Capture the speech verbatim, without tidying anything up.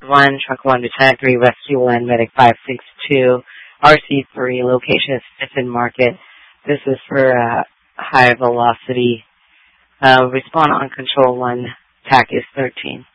one, Truck one, Lieutenant three, Rescue one, Medic five six two, R C three, location is Fifth and Market. This is for uh, high velocity. Uh, respond on Control one, T A C is thirteen.